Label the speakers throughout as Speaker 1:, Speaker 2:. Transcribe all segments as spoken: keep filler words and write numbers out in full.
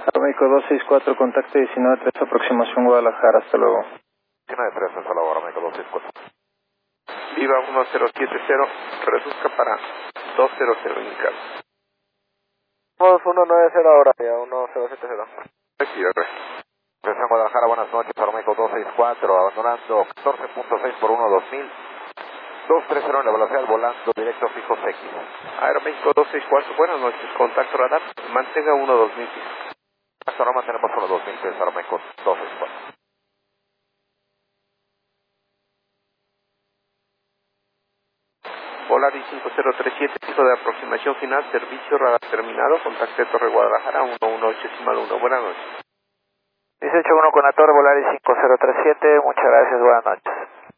Speaker 1: Aeroméxico dos seis cuatro, contacto diecinueve tres, aproximación Guadalajara, hasta luego.
Speaker 2: diecinueve tres, hasta luego, Aeroméxico dos seis cuatro. Viva uno cero siete cero, reduzca para dos cero cero indicado.
Speaker 3: dos uno nueve cero ahora, ya uno cero siete cero.
Speaker 2: Cierre. Regreso Guadalajara, buenas noches, Aeroméxico dos seis cuatro, abandonando catorce punto seis por uno dos mil. dos tres cero en la velocidad, volando directo fijo X. Aeroméxico dos seis cuatro, buenas noches, contacto radar, mantenga uno dos mil pies. Hasta ahora mantenemos uno dos mil pies, Aeroméxico dos seis cuatro. Volaris cinco cero tres siete, piso de aproximación final, servicio radar terminado, contacto de Torre Guadalajara uno uno ocho uno, buenas noches.
Speaker 3: dieciocho uno con la Torre, Volaris cinco cero tres siete, muchas gracias, buenas noches.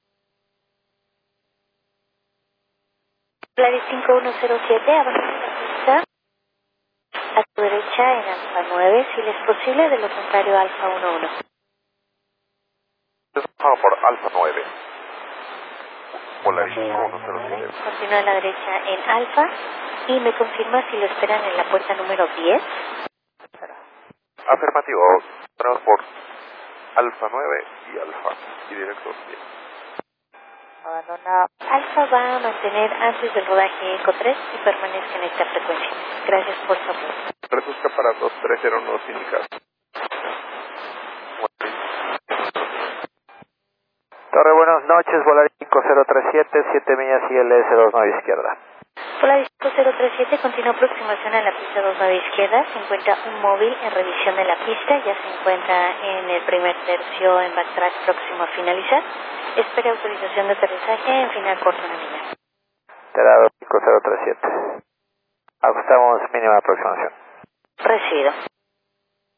Speaker 4: Volaris cinco uno cero siete, abandona la pista a tu derecha en Alfa nueve, si le es posible, de lo contrario Alfa uno uno.
Speaker 2: Desplazado por Alfa nueve. Volaris cinco uno cero siete.
Speaker 4: Continúa a la derecha en Alfa y me confirma si lo esperan en la puerta número diez.
Speaker 2: Afirmativo, entramos por Alfa nueve y Alfa, y directo diez.
Speaker 4: Abandona. Alfa va a mantener antes del rodaje Eco tres y permanezca en esta frecuencia. Gracias por su apoyo.
Speaker 2: Reduzca para dos tres cero nudos indicados.
Speaker 3: Torre, buenas noches, Volaris cinco cero tres siete, siete millas I L S dos nueve izquierda.
Speaker 4: Volaris cinco cero tres siete, continúa aproximación a la pista dos nueve izquierda, se encuentra un móvil en revisión de la pista, ya se encuentra en el primer tercio en backtrack próximo a finalizar. Espera autorización de aterrizaje en final corto nominal.
Speaker 3: Terado cinco cero tres siete. Ajustamos mínima aproximación.
Speaker 4: Recibido.